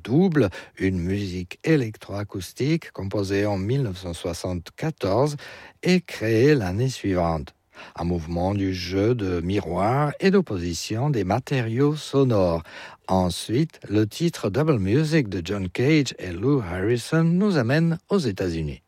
double, une musique électroacoustique composée en 1974 et créée l'année suivante. Un mouvement du jeu de miroir et d'opposition des matériaux sonores. Ensuite, le titre Double Music de John Cage et Lou Harrison nous amène aux États-Unis.